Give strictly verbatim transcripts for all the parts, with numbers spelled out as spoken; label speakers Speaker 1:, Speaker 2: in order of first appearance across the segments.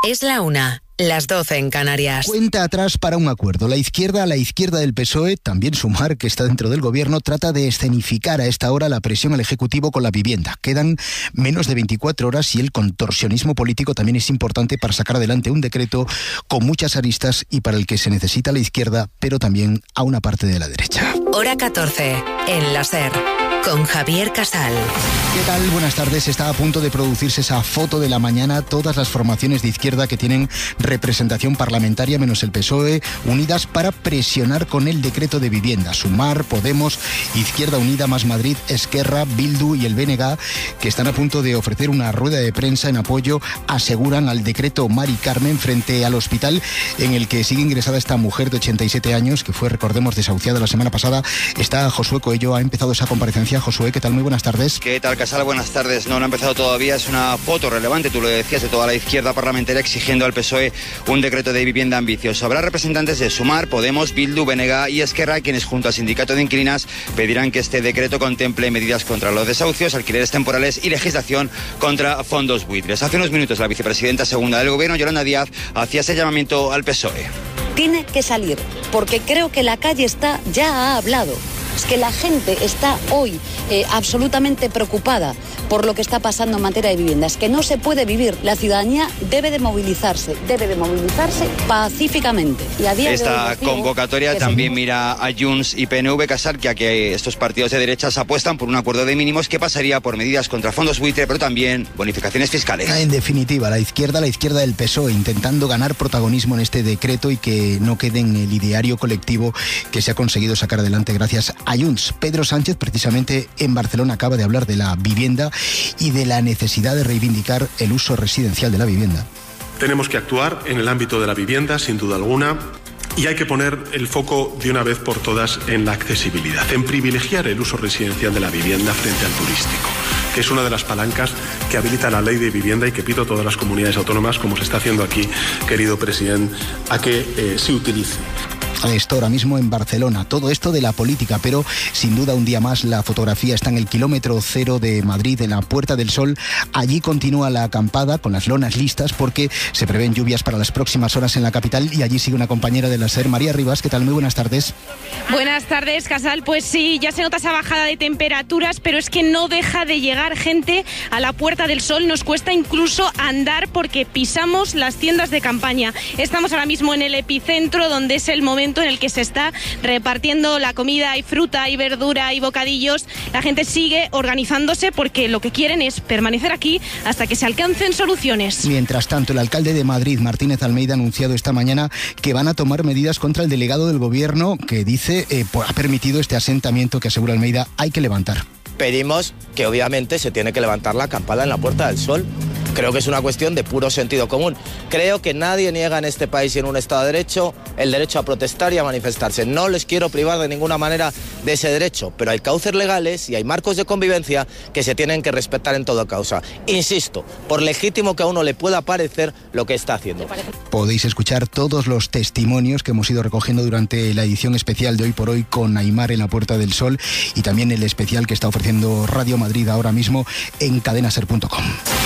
Speaker 1: Es la una, las doce en Canarias.
Speaker 2: Cuenta atrás para un acuerdo. La izquierda, la izquierda del P S O E, también Sumar, que está dentro del gobierno, trata de escenificar a esta hora la presión al Ejecutivo con la vivienda. Quedan menos de veinticuatro horas y el contorsionismo político también es importante para sacar adelante un decreto con muchas aristas y para el que se necesita la izquierda, pero también a una parte de la derecha.
Speaker 1: Hora catorce, en la SER, con Javier Casal.
Speaker 2: ¿Qué tal? Buenas tardes. Está a punto de producirse esa foto de la mañana. Todas las formaciones de izquierda que tienen representación parlamentaria, menos el P S O E, unidas para presionar con el decreto de vivienda. Sumar, Podemos, Izquierda Unida, Más Madrid, Esquerra, Bildu y el B N G, que están a punto de ofrecer una rueda de prensa en apoyo, aseguran, al decreto Mari Carmen frente al hospital en el que sigue ingresada esta mujer de ochenta y siete años, que fue, recordemos, desahuciada la semana pasada. Está Josué Coello, ha empezado esa comparecencia. Josué, ¿qué tal? Muy buenas tardes.
Speaker 3: ¿Qué tal, Casal? Buenas tardes. No, no ha empezado todavía. Es una foto relevante, tú lo decías, de toda la izquierda parlamentaria exigiendo al P S O E un decreto de vivienda ambicioso. Habrá representantes de Sumar, Podemos, Bildu, B N G y Esquerra, quienes junto al sindicato de inquilinas pedirán que este decreto contemple medidas contra los desahucios, alquileres temporales y legislación contra fondos buitres. Hace unos minutos la vicepresidenta segunda del gobierno, Yolanda Díaz, hacía ese llamamiento al P S O E.
Speaker 4: Tiene que salir, porque creo que la calle está, ya ha hablado. Es que la gente está hoy eh, absolutamente preocupada por lo que está pasando en materia de vivienda. Es que no se puede vivir. La ciudadanía debe de movilizarse, debe de movilizarse pacíficamente. Y a día
Speaker 3: Esta
Speaker 4: de hoy
Speaker 3: convocatoria también mira a Junts y P N V, Casal, que a que estos partidos de derechas apuestan por un acuerdo de mínimos que pasaría por medidas contra fondos buitre, pero también bonificaciones fiscales.
Speaker 2: En definitiva, la izquierda, la izquierda del P S O E, intentando ganar protagonismo en este decreto y que no quede en el ideario colectivo que se ha conseguido sacar adelante gracias a Junts. Pedro Sánchez, precisamente en Barcelona, acaba de hablar de la vivienda y de la necesidad de reivindicar el uso residencial de la vivienda.
Speaker 5: Tenemos que actuar en el ámbito de la vivienda, sin duda alguna, y hay que poner el foco de una vez por todas en la accesibilidad, en privilegiar el uso residencial de la vivienda frente al turístico, que es una de las palancas que habilita la ley de vivienda y que pido a todas las comunidades autónomas, como se está haciendo aquí, querido presidente, a que eh, se utilice.
Speaker 2: Esto ahora mismo en Barcelona, todo esto de la política, pero sin duda un día más la fotografía está en el kilómetro cero de Madrid, en la Puerta del Sol. Allí continúa la acampada con las lonas listas porque se prevén lluvias para las próximas horas en la capital y allí sigue una compañera de la SER, María Rivas. ¿Qué tal? Muy buenas tardes.
Speaker 6: Buenas tardes, Casal. Pues sí, ya se nota esa bajada de temperaturas, pero es que no deja de llegar gente a la Puerta del Sol. Nos cuesta incluso andar porque pisamos las tiendas de campaña. Estamos ahora mismo en el epicentro, donde es el momento en el que se está repartiendo la comida y fruta y verdura y bocadillos. La gente sigue organizándose porque lo que quieren es permanecer aquí hasta que se alcancen soluciones.
Speaker 2: Mientras tanto, el alcalde de Madrid, Martínez Almeida, ha anunciado esta mañana que van a tomar medidas contra el delegado del gobierno que dice eh, ha permitido este asentamiento que, asegura Almeida, hay que levantar.
Speaker 7: Pedimos que obviamente se tiene que levantar la acampada en la Puerta del Sol. Creo que es una cuestión de puro sentido común. Creo que nadie niega en este país y en un Estado de Derecho el derecho a protestar y a manifestarse. No les quiero privar de ninguna manera de ese derecho, pero hay cauces legales y hay marcos de convivencia que se tienen que respetar en toda causa. Insisto, por legítimo que a uno le pueda parecer lo que está haciendo.
Speaker 2: Podéis escuchar todos los testimonios que hemos ido recogiendo durante la edición especial de Hoy por Hoy con Aimar en la Puerta del Sol y también el especial que está ofreciendo Radio Madrid ahora mismo en cadenaser punto com.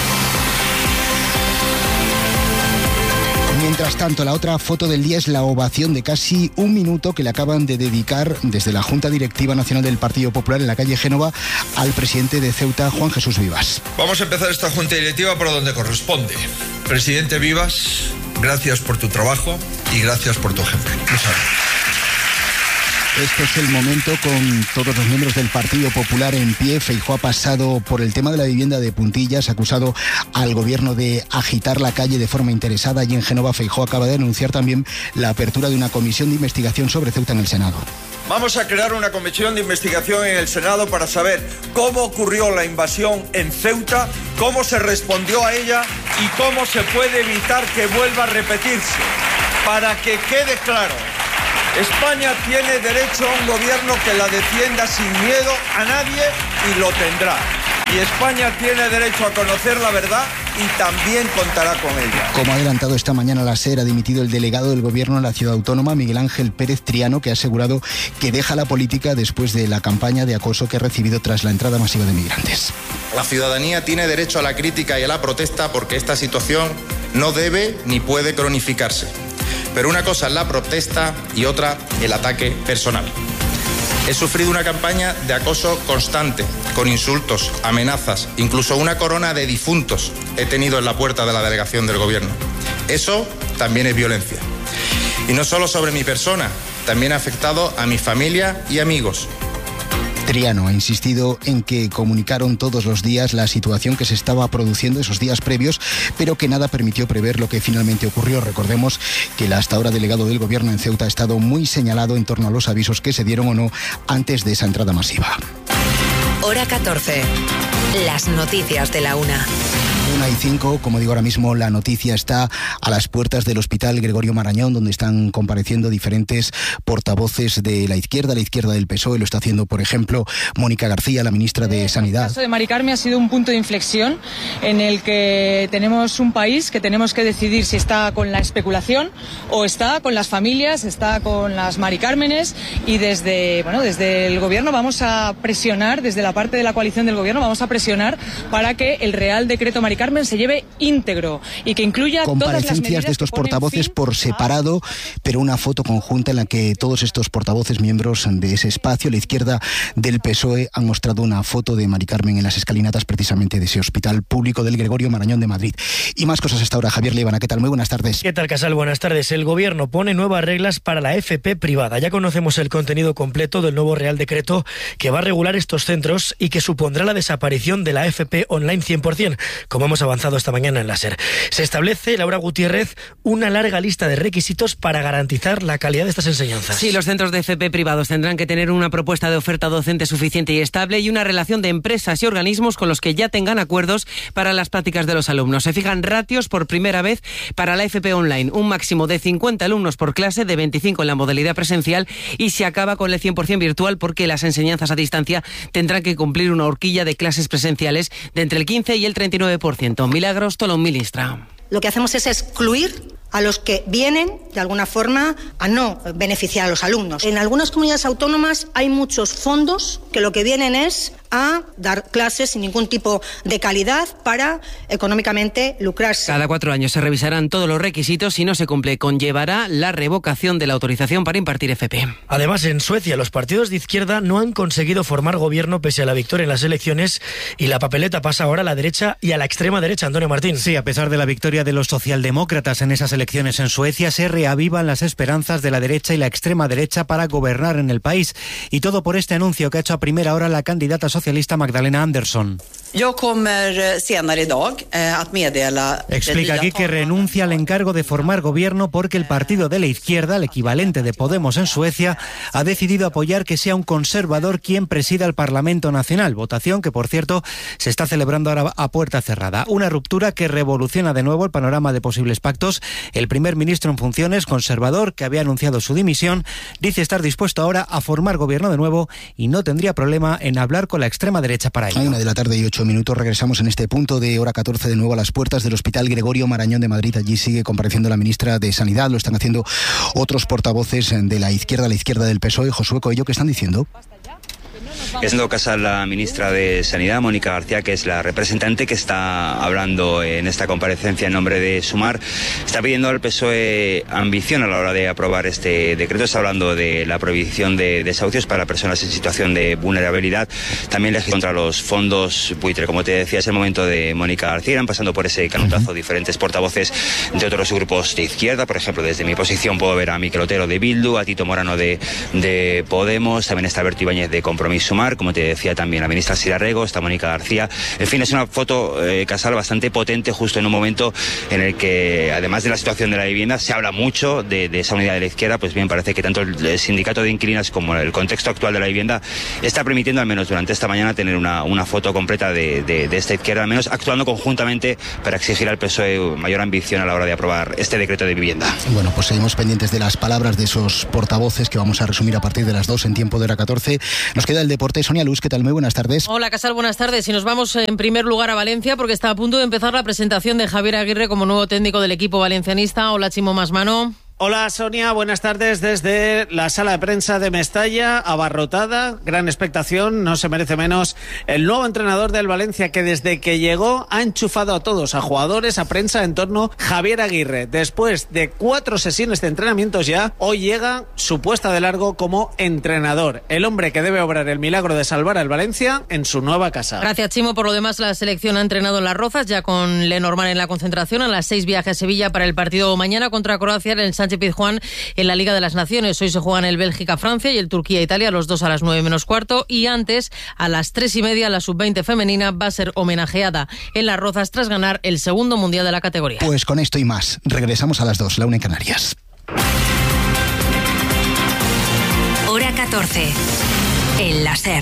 Speaker 2: Mientras tanto, la otra foto del día es la ovación de casi un minuto que le acaban de dedicar desde la Junta Directiva Nacional del Partido Popular en la calle Génova al presidente de Ceuta, Juan Jesús Vivas.
Speaker 8: Vamos a empezar esta Junta Directiva por donde corresponde. Presidente Vivas, gracias por tu trabajo y gracias por tu ejemplo. Muchas gracias.
Speaker 2: Este es el momento con todos los miembros del Partido Popular en pie. Feijóo ha pasado por el tema de la vivienda de puntillas, ha acusado al gobierno de agitar la calle de forma interesada y en Génova Feijóo acaba de anunciar también la apertura de una comisión de investigación sobre Ceuta en el Senado.
Speaker 9: Vamos a crear una comisión de investigación en el Senado para saber cómo ocurrió la invasión en Ceuta, cómo se respondió a ella y cómo se puede evitar que vuelva a repetirse. Para que quede claro, España tiene derecho a un gobierno que la defienda sin miedo a nadie y lo tendrá. Y España tiene derecho a conocer la verdad y también contará con ella.
Speaker 2: Como ha adelantado esta mañana la SER, ha dimitido el delegado del gobierno en la ciudad autónoma, Miguel Ángel Pérez Triano, que ha asegurado que deja la política después de la campaña de acoso que ha recibido tras la entrada masiva de migrantes.
Speaker 10: La ciudadanía tiene derecho a la crítica y a la protesta porque esta situación no debe ni puede cronificarse. Pero una cosa es la protesta y otra el ataque personal. He sufrido una campaña de acoso constante, con insultos, amenazas, incluso una corona de difuntos he tenido en la puerta de la delegación del Gobierno. Eso también es violencia. Y no solo sobre mi persona, también ha afectado a mi familia y amigos.
Speaker 2: Triano ha insistido en que comunicaron todos los días la situación que se estaba produciendo esos días previos, pero que nada permitió prever lo que finalmente ocurrió. Recordemos que el hasta ahora delegado del Gobierno en Ceuta ha estado muy señalado en torno a los avisos que se dieron o no antes de esa entrada masiva.
Speaker 1: Hora catorce. Las noticias de la una.
Speaker 2: Una y cinco, como digo ahora mismo, la noticia está a las puertas del Hospital Gregorio Marañón, donde están compareciendo diferentes portavoces de la izquierda, la izquierda del P S O E. Lo está haciendo, por ejemplo, Mónica García, la ministra de Sanidad.
Speaker 11: El caso de Mari Carmen ha sido un punto de inflexión en el que tenemos un país que tenemos que decidir si está con la especulación o está con las familias, está con las Mari Cármenes, y desde, bueno, desde el Gobierno vamos a presionar, desde la parte de la coalición del Gobierno vamos a presionar para que el Real Decreto Mari Carmen se lleve íntegro y que incluya todas las medidas.
Speaker 2: Comparecencias de estos portavoces por separado, pero una foto conjunta en la que todos estos portavoces, miembros de ese espacio, la izquierda del P S O E, han mostrado una foto de Mari Carmen en las escalinatas precisamente de ese hospital público del Gregorio Marañón de Madrid. Y más cosas hasta ahora. Javier Líbana, ¿qué tal? Muy buenas tardes.
Speaker 12: ¿Qué tal, Casal? Buenas tardes. El Gobierno pone nuevas reglas para la F P privada. Ya conocemos el contenido completo del nuevo Real Decreto que va a regular estos centros y que supondrá la desaparición de la F P online cien por ciento, como hemos avanzado esta mañana en la SER. Se establece, Laura Gutiérrez, una larga lista de requisitos para garantizar la calidad de estas enseñanzas.
Speaker 13: Sí, los centros de F P privados tendrán que tener una propuesta de oferta docente suficiente y estable y una relación de empresas y organismos con los que ya tengan acuerdos para las prácticas de los alumnos. Se fijan ratios por primera vez para la F P online, un máximo de cincuenta alumnos por clase, de veinticinco en la modalidad presencial, y se acaba con el cien por ciento virtual porque las enseñanzas a distancia tendrán que cumplir una horquilla de clases presenciales de entre el quince y el treinta y nueve por ciento. Milagros Tolón, ministra.
Speaker 14: Lo que hacemos es excluir a los que vienen, de alguna forma, a no beneficiar a los alumnos. En algunas comunidades autónomas hay muchos fondos que lo que vienen es a dar clases sin ningún tipo de calidad para económicamente lucrarse.
Speaker 13: Cada cuatro años se revisarán todos los requisitos. Si no se cumple, conllevará la revocación de la autorización para impartir F P.
Speaker 12: Además, en Suecia, los partidos de izquierda no han conseguido formar gobierno pese a la victoria en las elecciones, y la papeleta pasa ahora a la derecha y a la extrema derecha. Antonio Martín.
Speaker 15: Sí, a pesar de la victoria de los socialdemócratas en esas elecciones en Suecia, se reavivan las esperanzas de la derecha y la extrema derecha para gobernar en el país. Y todo por este anuncio que ha hecho a primera hora la candidata socialista Magdalena Andersson. Explica aquí que renuncia al encargo de formar gobierno porque el partido de la izquierda, el equivalente de Podemos en Suecia, ha decidido apoyar que sea un conservador quien presida el Parlamento Nacional. Votación que, por cierto, se está celebrando ahora a puerta cerrada. Una ruptura que revoluciona de nuevo el panorama de posibles pactos. El primer ministro en funciones, conservador, que había anunciado su dimisión, dice estar dispuesto ahora a formar gobierno de nuevo y no tendría problema en hablar con la extrema derecha para ello.
Speaker 2: A una de la tarde y ocho minutos regresamos en este punto de hora catorce de nuevo a las puertas del Hospital Gregorio Marañón de Madrid. Allí sigue compareciendo la ministra de Sanidad. Lo están haciendo otros portavoces de la izquierda, la izquierda del P S O E. Josué Coello, ¿qué están diciendo?
Speaker 3: Es en todo caso la ministra de Sanidad, Mónica García, que es la representante que está hablando en esta comparecencia en nombre de Sumar. Está pidiendo al P S O E ambición a la hora de aprobar este decreto. Está hablando de la prohibición de desahucios para personas en situación de vulnerabilidad. También legisla contra los fondos buitre. Como te decía, es el momento de Mónica García. Irán pasando por ese canutazo diferentes portavoces de otros grupos de izquierda. Por ejemplo, desde mi posición puedo ver a Miquel Otero de Bildu, a Tito Morano de, de Podemos. También está Alberto Ibáñez de Compromís Sumar, como te decía también la ministra Sira Rego, está Mónica García. En fin, es una foto, eh, Casal, bastante potente justo en un momento en el que, además de la situación de la vivienda, se habla mucho de, de esa unidad de la izquierda. Pues bien, parece que tanto el sindicato de inquilinas como el contexto actual de la vivienda está permitiendo, al menos durante esta mañana, tener una, una foto completa de, de, de esta izquierda, al menos actuando conjuntamente para exigir al P S O E mayor ambición a la hora de aprobar este decreto de vivienda.
Speaker 2: Bueno, pues seguimos pendientes de las palabras de esos portavoces que vamos a resumir a partir de las dos en tiempo de hora catorce. Nos queda el deporte. Sonia Luz, ¿qué tal? Muy buenas tardes.
Speaker 16: Hola, Casal, buenas tardes. Y nos vamos en primer lugar a Valencia porque está a punto de empezar la presentación de Javier Aguirre como nuevo técnico del equipo valencianista. Hola, Chimo Masmano.
Speaker 17: Hola Sonia, buenas tardes desde la sala de prensa de Mestalla, abarrotada, gran expectación, no se merece menos el nuevo entrenador del Valencia que desde que llegó ha enchufado a todos, a jugadores, a prensa en torno a Javier Aguirre. Después de cuatro sesiones de entrenamientos ya, hoy llega su puesta de largo como entrenador, el hombre que debe obrar el milagro de salvar al Valencia en su nueva casa.
Speaker 16: Gracias Chimo, por lo demás la selección ha entrenado en Las Rozas, ya con Lenormand en la concentración, a las seis viaje a Sevilla para el partido mañana contra Croacia en el Sánchez Pizjuán en la Liga de las Naciones. Hoy se juegan el Bélgica-Francia y el Turquía-Italia, los dos a las nueve menos cuarto, y antes, a las tres y media, la sub veinte femenina va a ser homenajeada en Las Rozas tras ganar el segundo mundial de la categoría.
Speaker 2: Pues con esto y más, regresamos a las dos, la una en Canarias.
Speaker 1: Hora catorce. El láser.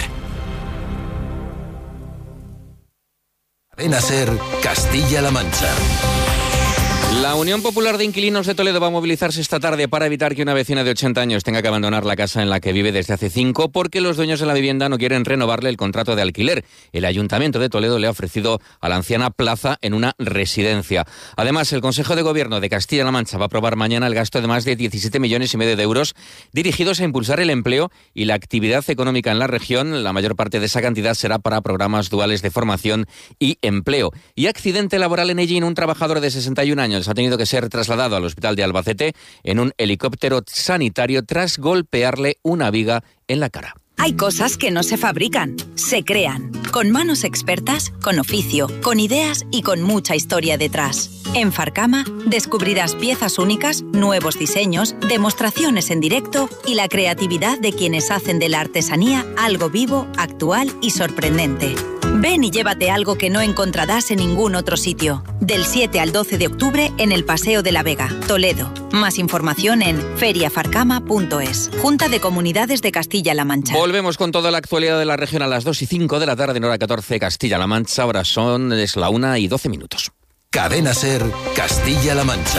Speaker 18: Cadena SER, Castilla-La Mancha.
Speaker 19: La Unión Popular de Inquilinos de Toledo va a movilizarse esta tarde para evitar que una vecina de ochenta años tenga que abandonar la casa en la que vive desde hace cinco porque los dueños de la vivienda no quieren renovarle el contrato de alquiler. El Ayuntamiento de Toledo le ha ofrecido a la anciana plaza en una residencia. Además, el Consejo de Gobierno de Castilla-La Mancha va a aprobar mañana el gasto de más de diecisiete millones y medio de euros dirigidos a impulsar el empleo y la actividad económica en la región. La mayor parte de esa cantidad será para programas duales de formación y empleo. Y accidente laboral en Ellín, un trabajador de sesenta y un años ha tenido que ser trasladado al hospital de Albacete en un helicóptero sanitario tras golpearle una viga en la cara.
Speaker 20: Hay cosas que no se fabrican, se crean, con manos expertas, con oficio, con ideas y con mucha historia detrás. En Farcama descubrirás piezas únicas, nuevos diseños, demostraciones en directo y la creatividad de quienes hacen de la artesanía algo vivo, actual y sorprendente. Ven y llévate algo que no encontrarás en ningún otro sitio. Del siete al doce de octubre en el Paseo de la Vega, Toledo. Más información en feria farcama punto es. Junta de Comunidades de Castilla-La Mancha.
Speaker 19: Volvemos con toda la actualidad de la región a las dos y cinco de la tarde en hora catorce Castilla-La Mancha. Ahora son es la una y doce minutos.
Speaker 18: Cadena SER, Castilla-La Mancha.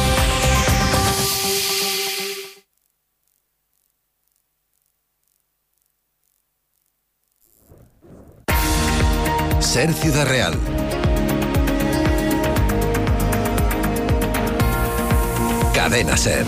Speaker 18: SER Ciudad Real. Cadena SER.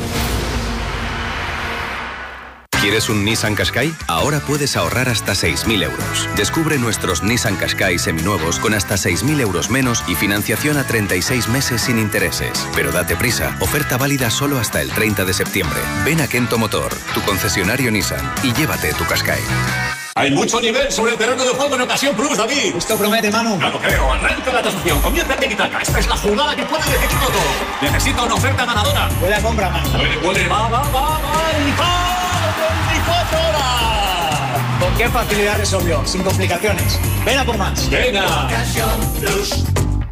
Speaker 21: ¿Quieres un Nissan Qashqai? Ahora puedes ahorrar hasta seis mil euros. Descubre nuestros Nissan Qashqai seminuevos con hasta seis mil euros menos y financiación a treinta y seis meses sin intereses. Pero date prisa, oferta válida solo hasta el treinta de septiembre. Ven a Kento Motor, tu concesionario Nissan, y llévate tu Qashqai.
Speaker 22: Hay mucho nivel sobre el terreno de juego en Ocasión Plus, David.
Speaker 23: Esto promete, Manu.
Speaker 22: Claro, creo. Arranca la tasación. Comienza Tiki-Taka. Esta es la jugada que puede decidirlo todo. Necesita una oferta ganadora.
Speaker 23: Puede compra, Manu.
Speaker 22: Puede, puede. Va, va, va, va. veinticuatro horas.
Speaker 23: ¿Con qué facilidad resolvió? Sin complicaciones. Ven a por más.
Speaker 22: Venga.
Speaker 23: Ocasión Plus.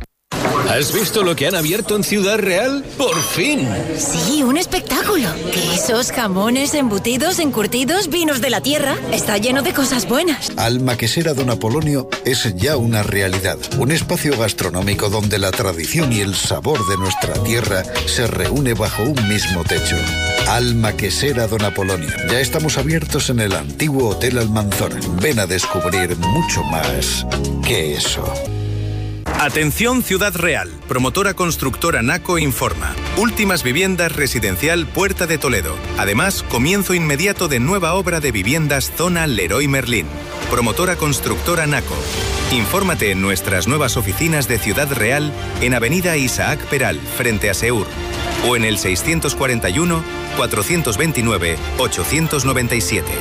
Speaker 18: ¿Has visto lo que han abierto en Ciudad Real? ¡Por fin!
Speaker 24: Sí, un espectáculo. Quesos, jamones, embutidos, encurtidos, vinos de la tierra. Está lleno de cosas buenas.
Speaker 25: Alma Quesera Don Apolonio es ya una realidad. Un espacio gastronómico donde la tradición y el sabor de nuestra tierra se reúne bajo un mismo techo. Alma Quesera Don Apolonio. Ya estamos abiertos en el antiguo Hotel Almanzora. Ven a descubrir mucho más que eso.
Speaker 21: Atención Ciudad Real. Promotora constructora Naco informa. Últimas viviendas residencial Puerta de Toledo. Además, comienzo inmediato de nueva obra de viviendas zona Leroy Merlin. Promotora constructora Naco. Infórmate en nuestras nuevas oficinas de Ciudad Real en Avenida Isaac Peral, frente a Seur. O en el seiscientos cuarenta y uno, cuatrocientos veintinueve, ochocientos noventa y siete.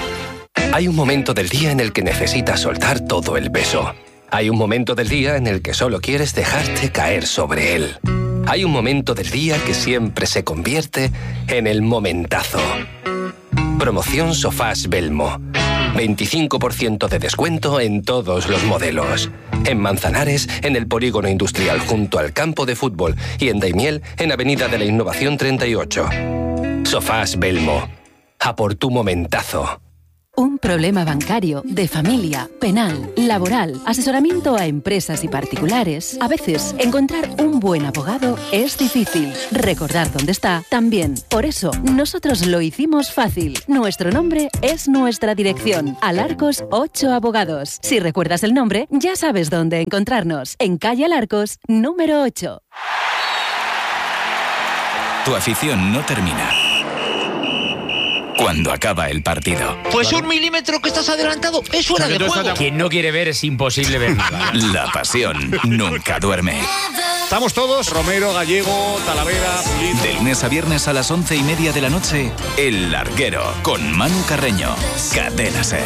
Speaker 18: Hay un momento del día en el que necesitas soltar todo el peso. Hay un momento del día en el que solo quieres dejarte caer sobre él. Hay un momento del día que siempre se convierte en el momentazo. Promoción Sofás Belmo. veinticinco por ciento de descuento en todos los modelos. En Manzanares, en el Polígono Industrial junto al campo de fútbol, y en Daimiel, en Avenida de la Innovación treinta y ocho. Sofás Belmo. A por tu momentazo.
Speaker 26: Un problema bancario, de familia, penal, laboral, asesoramiento a empresas y particulares. A veces, encontrar un buen abogado es difícil. Recordar dónde está, también. Por eso, nosotros lo hicimos fácil. Nuestro nombre es nuestra dirección. Alarcos ocho Abogados. Si recuerdas el nombre, ya sabes dónde encontrarnos. En calle Alarcos, número ocho.
Speaker 4: Tu afición no termina cuando acaba el partido.
Speaker 5: Pues un milímetro que estás adelantado es fuera de juego.
Speaker 6: Quien no quiere ver es imposible ver nada.
Speaker 4: La pasión nunca duerme.
Speaker 7: Estamos todos, Romero, Gallego, Talavera, Pulido.
Speaker 4: De lunes a viernes a las once y media de la noche, El Larguero, con Manu Carreño. Cadena SER.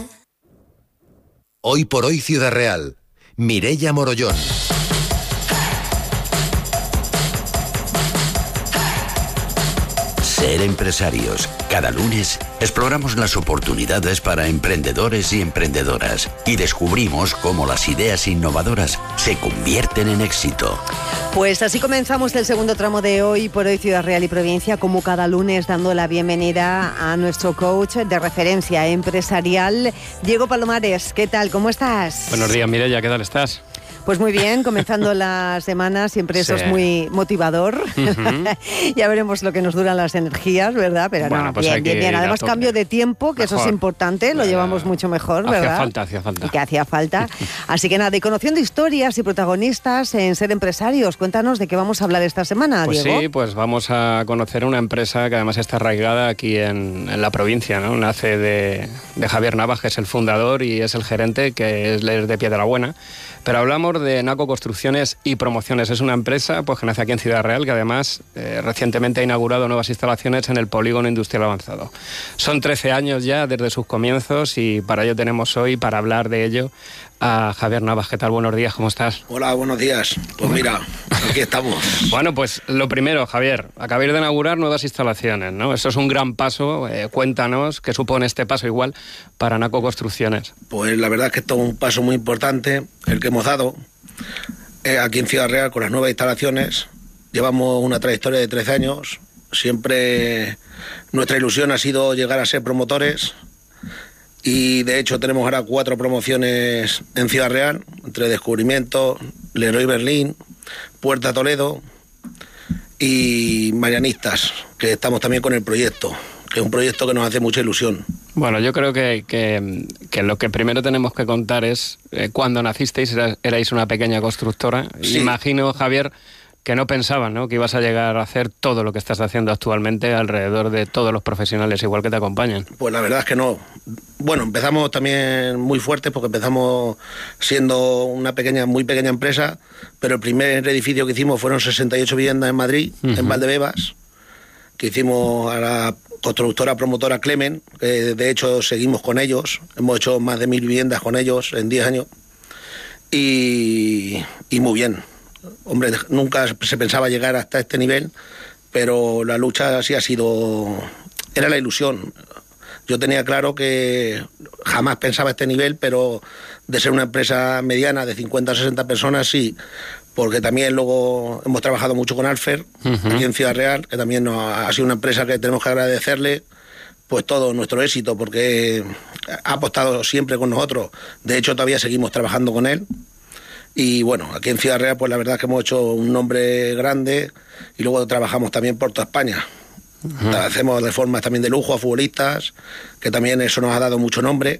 Speaker 8: Hoy por hoy Ciudad Real. Mireia Morollón. Ser empresarios. Cada lunes exploramos las oportunidades para emprendedores y emprendedoras y descubrimos cómo las ideas innovadoras se convierten en éxito.
Speaker 9: Pues así comenzamos el segundo tramo de Hoy por Hoy Ciudad Real y Provincia, como cada lunes, dando la bienvenida a nuestro coach de referencia empresarial, Diego Palomares. ¿Qué tal? ¿Cómo estás?
Speaker 27: Buenos días, Mireia. ¿Qué tal estás?
Speaker 9: Pues muy bien, comenzando la semana, siempre eso sí. Es muy motivador. Uh-huh. Ya veremos lo que nos duran las energías, ¿verdad? Pero bueno, no, pues bien, bien, bien. Además, cambio de tiempo, que mejor. Eso es importante, lo llevamos mucho mejor, ¿verdad?
Speaker 27: Hacía falta, hacía falta.
Speaker 9: Y que hacía falta. Así que nada, y conociendo historias y protagonistas en Ser Empresarios, cuéntanos de qué vamos a hablar esta semana,
Speaker 27: pues
Speaker 9: Diego.
Speaker 27: Sí, pues vamos a conocer una empresa que además está arraigada aquí en, en la provincia, ¿no? Nace de, de Javier Navas, que es el fundador y es el gerente, que es de Piedrabuena. Pero hablamos de Naco Construcciones y Promociones. Es una empresa pues, que nace aquí en Ciudad Real, que además eh, recientemente ha inaugurado nuevas instalaciones en el Polígono Industrial Avanzado. Son trece años ya desde sus comienzos y para ello tenemos hoy, para hablar de ello, a Javier Navas. ¿Qué tal? Buenos días, ¿cómo estás?
Speaker 28: Hola, buenos días. Pues mira, aquí estamos.
Speaker 27: Bueno, pues lo primero, Javier, acabáis de inaugurar nuevas instalaciones, ¿no? Eso es un gran paso. Eh, cuéntanos qué supone este paso igual para Naco Construcciones.
Speaker 28: Pues la verdad es que esto es un paso muy importante, el que hemos dado eh, aquí en Ciudad Real con las nuevas instalaciones. Llevamos una trayectoria de trece años. Siempre nuestra ilusión ha sido llegar a ser promotores. Y de hecho tenemos ahora cuatro promociones en Ciudad Real, entre Descubrimiento, Leroy Merlin, Puerta Toledo y Marianistas, que estamos también con el proyecto, que es un proyecto que nos hace mucha ilusión.
Speaker 27: Bueno, yo creo que, que, que lo que primero tenemos que contar es eh, cuando nacisteis, era, erais una pequeña constructora. Sí. Imagino, Javier, que no pensaban, ¿no?, que ibas a llegar a hacer todo lo que estás haciendo actualmente alrededor de todos los profesionales igual que te acompañan.
Speaker 28: Pues la verdad es que no. Bueno, empezamos también muy fuertes porque empezamos siendo una pequeña, muy pequeña empresa, pero el primer edificio que hicimos fueron sesenta y ocho viviendas en Madrid, uh-huh. en Valdebebas, que hicimos a la constructora promotora Clemen, que de hecho seguimos con ellos, hemos hecho más de mil viviendas con ellos en diez años, y, y muy bien. Hombre, nunca se pensaba llegar hasta este nivel, pero la lucha sí ha sido... Era la ilusión. Yo tenía claro que jamás pensaba este nivel, pero de ser una empresa mediana de cincuenta a sesenta personas, sí, porque también luego hemos trabajado mucho con Alfer, uh-huh. aquí en Ciudad Real, que también nos ha sido una empresa que tenemos que agradecerle pues todo nuestro éxito, porque ha apostado siempre con nosotros. De hecho, todavía seguimos trabajando con él. Y bueno, aquí en Ciudad Real, pues la verdad es que hemos hecho un nombre grande y luego trabajamos también por toda España. Uh-huh. Hacemos de formas también de lujo a futbolistas, que también eso nos ha dado mucho nombre.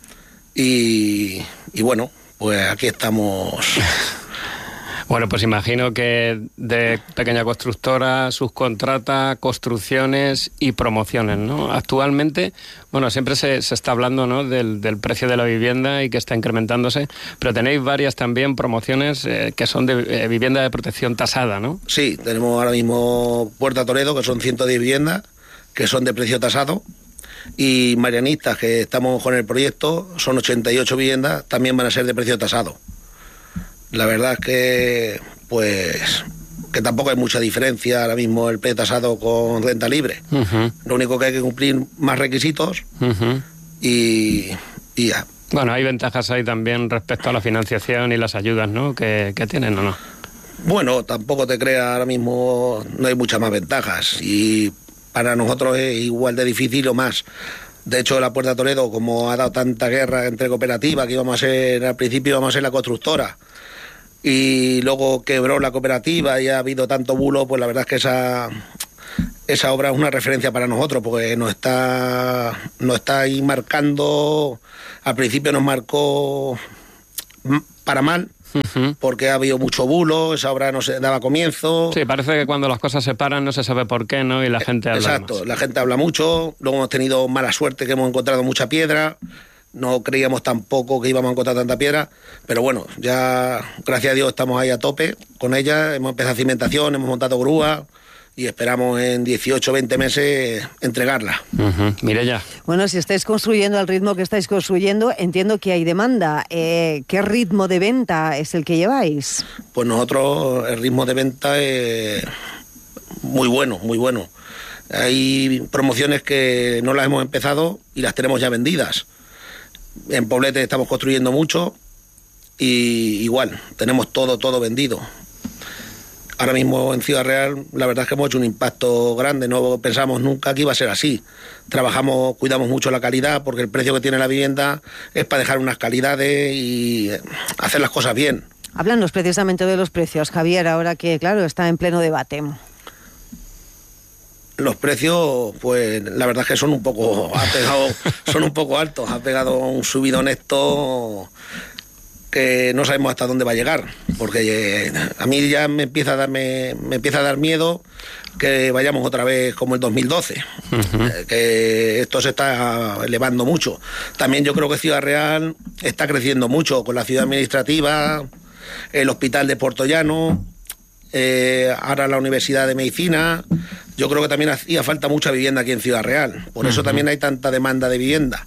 Speaker 28: Y, y bueno, pues aquí estamos.
Speaker 27: Bueno, pues imagino que de pequeña constructora, subcontrata, construcciones y promociones, ¿no? Actualmente, bueno, siempre se, se está hablando, ¿no?, del, del precio de la vivienda y que está incrementándose, pero tenéis varias también promociones eh, que son de eh, vivienda de protección tasada, ¿no?
Speaker 28: Sí, tenemos ahora mismo Puerta Toledo, que son ciento diez viviendas, que son de precio tasado, y Marianistas, que estamos con el proyecto, son ochenta y ocho viviendas, también van a ser de precio tasado. La verdad es que, pues, que tampoco hay mucha diferencia ahora mismo el precio tasado con renta libre. Uh-huh. Lo único que hay que cumplir más requisitos uh-huh. y, y ya.
Speaker 27: Bueno, hay ventajas ahí también respecto a la financiación y las ayudas, ¿no?, que, que tienen, ¿o no?
Speaker 28: Bueno, tampoco te creas, ahora mismo no hay muchas más ventajas y para nosotros es igual de difícil o más. De hecho, la Puerta Toledo, como ha dado tanta guerra entre cooperativas, que íbamos a ser, al principio íbamos a ser la constructora, y luego quebró la cooperativa y ha habido tanto bulo, pues la verdad es que esa, esa obra es una referencia para nosotros, porque nos está, nos está ahí marcando, al principio nos marcó para mal, uh-huh. porque ha habido mucho bulo, esa obra no se daba comienzo.
Speaker 27: Sí, parece que cuando las cosas se paran no se sabe por qué, ¿no? Y la gente habla
Speaker 28: Exacto,
Speaker 27: más.
Speaker 28: La gente habla mucho, luego hemos tenido mala suerte que hemos encontrado mucha piedra, no creíamos tampoco que íbamos a encontrar tanta piedra, pero bueno, ya gracias a Dios estamos ahí a tope con ella, hemos empezado cimentación, hemos montado grúa, y esperamos en dieciocho o veinte meses entregarla.
Speaker 27: Uh-huh. Mireia.
Speaker 9: Bueno, si estáis construyendo al ritmo que estáis construyendo, entiendo que hay demanda. Eh, ¿Qué ritmo de venta es el que lleváis?
Speaker 28: Pues nosotros el ritmo de venta es muy bueno, muy bueno. Hay promociones que no las hemos empezado y las tenemos ya vendidas. En Poblete estamos construyendo mucho y igual, tenemos todo, todo vendido. Ahora mismo en Ciudad Real la verdad es que hemos hecho un impacto grande, no pensamos nunca que iba a ser así. Trabajamos, cuidamos mucho la calidad porque el precio que tiene la vivienda es para dejar unas calidades y hacer las cosas bien.
Speaker 9: Háblanos precisamente de los precios, Javier, ahora que claro está en pleno debate.
Speaker 28: Los precios, pues la verdad es que son un poco, ha pegado, son un poco altos, ha pegado un subidón esto que no sabemos hasta dónde va a llegar, porque eh, a mí ya me empieza a darme, me empieza a dar miedo que vayamos otra vez como el dos mil doce, uh-huh. eh, que esto se está elevando mucho. También yo creo que Ciudad Real está creciendo mucho con la ciudad administrativa, el hospital de Puerto Llano, eh, ahora la Universidad de Medicina. Yo creo que también hacía falta mucha vivienda aquí en Ciudad Real, por uh-huh. eso también hay tanta demanda de vivienda,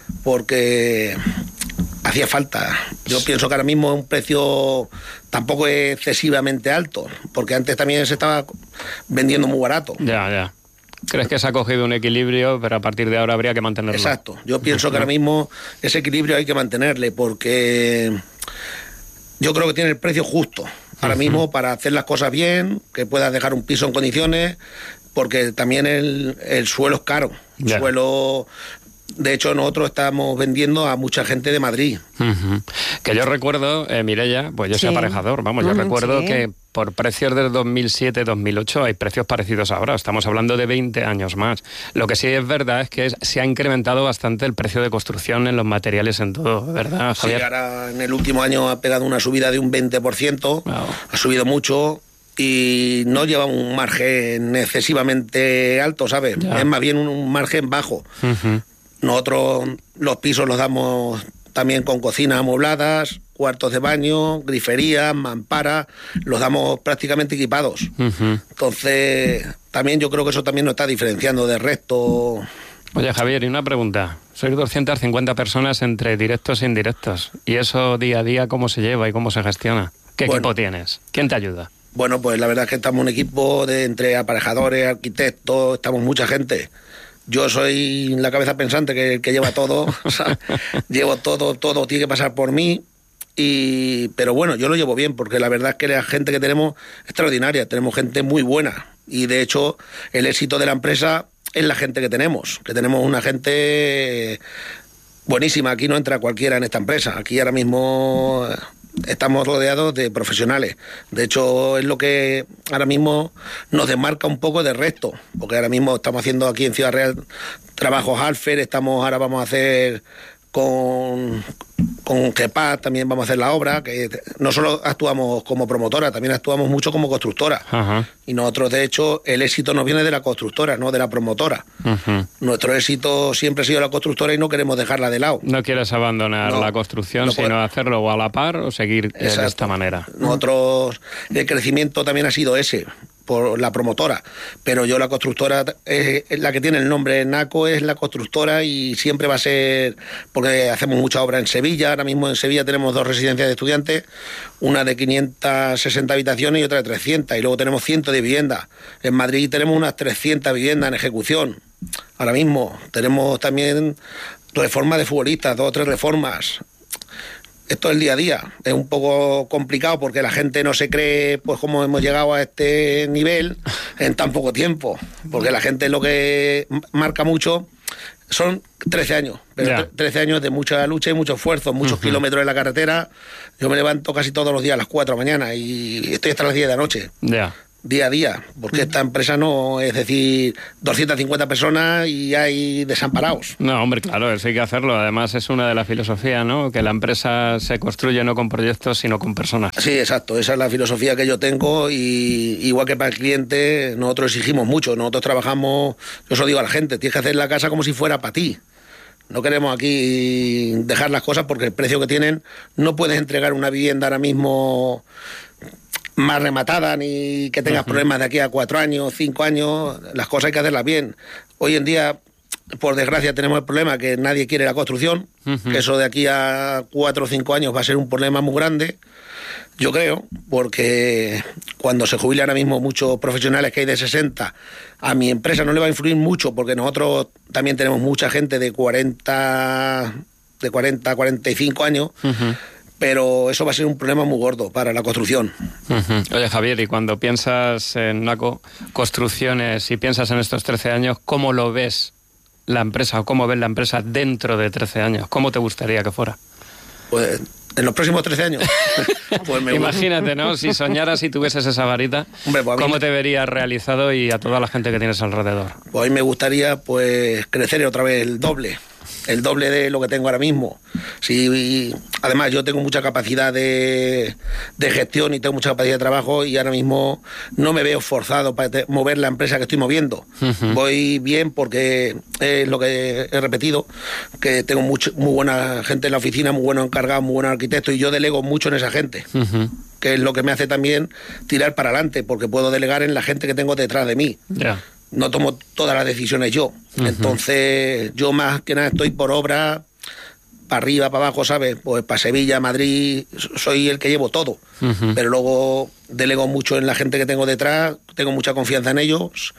Speaker 28: porque hacía falta. Yo pienso que ahora mismo un precio tampoco es excesivamente alto, porque antes también se estaba vendiendo muy barato.
Speaker 27: Ya, ya. ¿Crees que se ha cogido un equilibrio, pero a partir de ahora habría que mantenerlo?
Speaker 28: Exacto. Yo pienso que ahora mismo ese equilibrio hay que mantenerle, porque yo creo que tiene el precio justo. Ahora uh-huh. mismo para hacer las cosas bien, que puedas dejar un piso en condiciones, porque también el, el suelo es caro. El yeah. suelo... De hecho, nosotros estamos vendiendo a mucha gente de Madrid.
Speaker 27: Uh-huh. Que yo recuerdo, eh, Mireia, pues yo sí. soy aparejador, vamos, yo uh-huh, recuerdo sí. que por precios del dos mil siete dos mil ocho hay precios parecidos ahora, estamos hablando de veinte años más. Lo que sí es verdad es que es, se ha incrementado bastante el precio de construcción en los materiales, en todo, ¿verdad, Javier?
Speaker 28: Sí, ahora en el último año ha pegado una subida de un veinte por ciento, wow. ha subido mucho. Y no lleva un margen excesivamente alto, ¿sabes? Ya. Es más bien un, un margen bajo. Uh-huh. Nosotros los pisos los damos también con cocinas amobladas, cuartos de baño, griferías, mamparas, los damos prácticamente equipados. Uh-huh. Entonces, también yo creo que eso también nos está diferenciando del resto.
Speaker 27: Oye, Javier, y una pregunta. Sois doscientas cincuenta personas entre directos e indirectos. ¿Y eso día a día cómo se lleva y cómo se gestiona? ¿Qué bueno, equipo tienes? ¿Quién te ayuda?
Speaker 28: Bueno, pues la verdad es que estamos un equipo de entre aparejadores, arquitectos, estamos mucha gente. Yo soy la cabeza pensante que, que lleva todo, o sea, llevo todo, todo tiene que pasar por mí, y pero bueno, yo lo llevo bien, porque la verdad es que la gente que tenemos es extraordinaria, tenemos gente muy buena, y de hecho el éxito de la empresa es la gente que tenemos, que tenemos una gente buenísima. Aquí no entra cualquiera en esta empresa, aquí ahora mismo estamos rodeados de profesionales. De hecho, es lo que ahora mismo nos desmarca un poco del resto, porque ahora mismo estamos haciendo aquí en Ciudad Real trabajos Alfer, estamos ahora vamos a hacer con con Kepa, también vamos a hacer la obra, que no solo actuamos como promotora, también actuamos mucho como constructora. Uh-huh. Y nosotros, de hecho, el éxito nos viene de la constructora, no de la promotora. Uh-huh. Nuestro éxito siempre ha sido la constructora y no queremos dejarla de lado.
Speaker 27: No quieres abandonar no, la construcción, no sino puede... hacerlo o a la par o seguir Exacto. de esta manera.
Speaker 28: Nosotros, el crecimiento también ha sido ese, por la promotora, pero yo la constructora, es, es la que tiene el nombre NACO, es la constructora, y siempre va a ser, porque hacemos mucha obra en Sevilla. Ahora mismo en Sevilla tenemos dos residencias de estudiantes, una de quinientas sesenta habitaciones y otra de trescientas, y luego tenemos cientos de viviendas. En Madrid tenemos unas trescientas viviendas en ejecución. Ahora mismo tenemos también reformas de futbolistas, dos o tres reformas. Esto es el día a día, es un poco complicado porque la gente no se cree pues cómo hemos llegado a este nivel en tan poco tiempo, porque la gente lo que marca mucho son trece años, pero yeah. trece años de mucha lucha y mucho esfuerzo, muchos uh-huh. kilómetros en la carretera. Yo me levanto casi todos los días a las cuatro de la mañana y estoy hasta las diez de la noche.
Speaker 27: Yeah.
Speaker 28: día a día, porque esta empresa no es decir doscientas cincuenta personas y hay desamparados.
Speaker 27: No, hombre, claro, eso hay que hacerlo. Además es una de las filosofías, ¿no? Que la empresa se construye no con proyectos, sino con personas.
Speaker 28: Sí, exacto, esa es la filosofía que yo tengo y igual que para el cliente, nosotros exigimos mucho, nosotros trabajamos, yo eso digo a la gente, tienes que hacer la casa como si fuera para ti. No queremos aquí dejar las cosas porque el precio que tienen, no puedes entregar una vivienda ahora mismo más rematada ni que tengas uh-huh. problemas de aquí a cuatro años, cinco años. Las cosas hay que hacerlas bien. Hoy en día, por desgracia, tenemos el problema que nadie quiere la construcción, uh-huh. que eso de aquí a cuatro o cinco años va a ser un problema muy grande, yo creo, porque cuando se jubilan ahora mismo muchos profesionales que hay de sesenta, a mi empresa no le va a influir mucho porque nosotros también tenemos mucha gente de cuarenta, de cuarenta, cuarenta y cinco años, uh-huh. pero eso va a ser un problema muy gordo para la construcción.
Speaker 27: Uh-huh. Oye, Javier, y cuando piensas en NACO Construcciones y piensas en estos trece años, ¿cómo lo ves la empresa o cómo ves la empresa dentro de trece años? ¿Cómo te gustaría que fuera?
Speaker 28: Pues en los próximos trece años.
Speaker 27: Pues me Imagínate, ¿no? Si soñaras y tuvieses esa varita, Hombre, pues ¿cómo me... te verías realizado y a toda la gente que tienes alrededor?
Speaker 28: Pues a mí me gustaría pues crecer otra vez el doble. El doble de lo que tengo ahora mismo. Sí, además yo tengo mucha capacidad de, de gestión y tengo mucha capacidad de trabajo y ahora mismo no me veo forzado para te, mover la empresa que estoy moviendo. Uh-huh. Voy bien porque es lo que he repetido, que tengo mucho, muy buena gente en la oficina, muy buenos encargados, muy buenos arquitectos y yo delego mucho en esa gente. Uh-huh. Que es lo que me hace también tirar para adelante porque puedo delegar en la gente que tengo detrás de mí. Ya. Yeah. No tomo todas las decisiones yo. Uh-huh. Entonces, yo más que nada estoy por obra, para arriba, para abajo, ¿sabes? Pues para Sevilla, Madrid, soy el que llevo todo. Uh-huh. Pero luego delego mucho en la gente que tengo detrás, tengo mucha confianza en ellos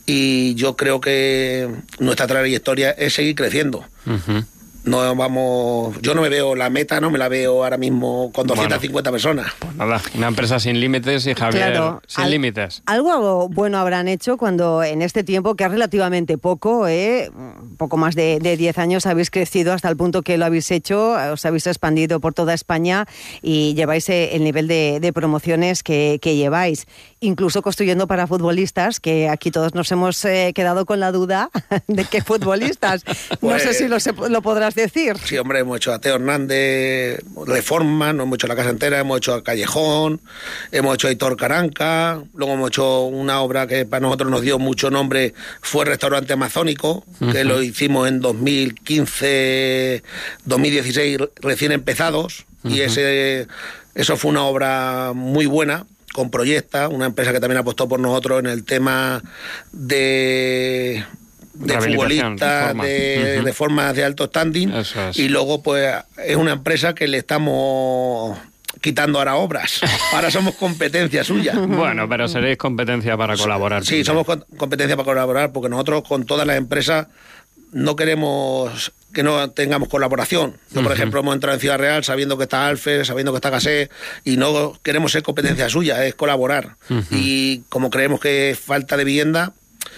Speaker 28: y yo creo que nuestra trayectoria es seguir creciendo. Uh-huh. No vamos, yo no me veo la meta, no me la veo ahora mismo con doscientas cincuenta bueno, personas.
Speaker 27: Pues nada, una empresa sin límites y Javier claro, sin al, límites.
Speaker 9: Algo bueno habrán hecho cuando en este tiempo, que es relativamente poco, ¿eh? poco más de, de diez años, habéis crecido hasta el punto que lo habéis hecho, os habéis expandido por toda España y lleváis el nivel de, de promociones que, que lleváis. Incluso construyendo para futbolistas, que aquí todos nos hemos eh, quedado con la duda de qué futbolistas. Pues, no sé si lo, se, lo podrás decir.
Speaker 28: Sí, hombre, hemos hecho a Teo Hernández, Reforma, nos hemos hecho la casa entera, hemos hecho a Callejón, hemos hecho a Hitor Caranca, luego hemos hecho una obra que para nosotros nos dio mucho nombre, fue el Restaurante Amazónico, uh-huh. que lo hicimos en dos mil quince, dos mil dieciséis, recién empezados, uh-huh. y ese eso fue una obra muy buena, con Proyecta, una empresa que también apostó por nosotros en el tema de... de futbolistas, de, uh-huh. de formas de alto standing, es. Y luego pues es una empresa que le estamos quitando ahora obras, ahora somos competencia suya.
Speaker 27: Bueno, pero seréis competencia para colaborar.
Speaker 28: Sí, somos competencia para colaborar porque nosotros con todas las empresas no queremos que no tengamos colaboración. Yo, por uh-huh. ejemplo, hemos entrado en Ciudad Real sabiendo que está Alfer, sabiendo que está Gasé, y no queremos ser competencia suya, es colaborar. Uh-huh. Y como creemos que es falta de vivienda,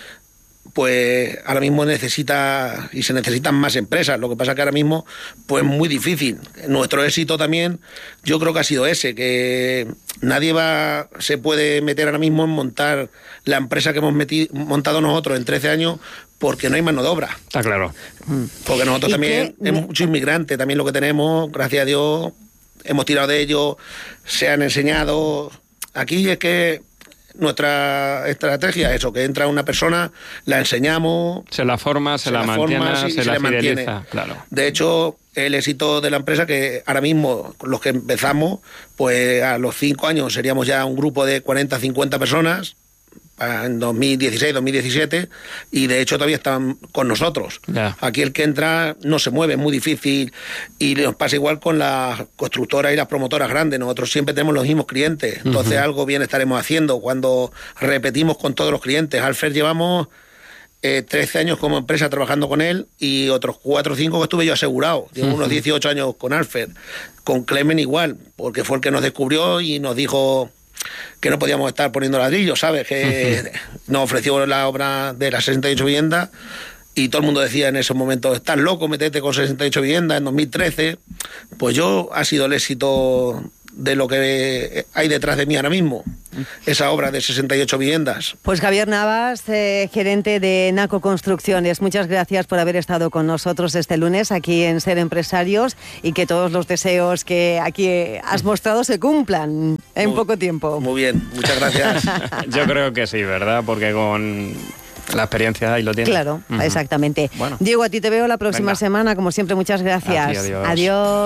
Speaker 28: pues ahora mismo necesita y se necesitan más empresas. Lo que pasa que ahora mismo pues muy difícil. Nuestro éxito también yo creo que ha sido ese, que nadie va se puede meter ahora mismo en montar la empresa que hemos metido, montado nosotros en trece años porque no hay mano de obra.
Speaker 27: Está claro.
Speaker 28: Porque nosotros también es mucho inmigrante, también lo que tenemos, gracias a Dios, hemos tirado de ellos, se han enseñado. Aquí es que nuestra estrategia es eso, que entra una persona, la enseñamos,
Speaker 27: se la forma, se, se la, la mantiene, forma, se, se la fideliza, claro.
Speaker 28: De hecho, el éxito de la empresa, que ahora mismo los que empezamos, pues a los cinco años seríamos ya un grupo de cuarenta, cincuenta personas, en dos mil dieciséis, dos mil diecisiete, y de hecho todavía están con nosotros. Yeah. Aquí el que entra no se mueve, es muy difícil, y nos pasa igual con las constructoras y las promotoras grandes. Nosotros siempre tenemos los mismos clientes, entonces uh-huh. algo bien estaremos haciendo cuando repetimos con todos los clientes. Alfer llevamos eh, trece años como empresa trabajando con él y otros cuatro o cinco que estuve yo asegurado. Llevo uh-huh. unos dieciocho años con Alfer. Con Clemen igual, porque fue el que nos descubrió y nos dijo que no podíamos estar poniendo ladrillos, ¿sabes? Que nos ofreció la obra de las sesenta y ocho viviendas y todo el mundo decía en esos momentos, estás loco, metete con sesenta y ocho viviendas en dos mil trece. Pues yo ha sido el éxito de lo que hay detrás de mí ahora mismo. esa obra de sesenta y ocho viviendas.
Speaker 9: Pues Javier Navas, eh, gerente de Naco Construcciones, muchas gracias por haber estado con nosotros este lunes aquí en Ser Empresarios y que todos los deseos que aquí has mostrado se cumplan en
Speaker 28: muy,
Speaker 9: poco tiempo.
Speaker 28: Muy bien, muchas gracias.
Speaker 27: Yo creo que sí, ¿verdad? Porque con la experiencia ahí lo tienes.
Speaker 9: Claro, uh-huh. exactamente.
Speaker 27: Bueno.
Speaker 9: Diego, a ti te veo la próxima Venga. semana, como siempre, muchas gracias.
Speaker 27: Ti, adiós.
Speaker 9: Adiós.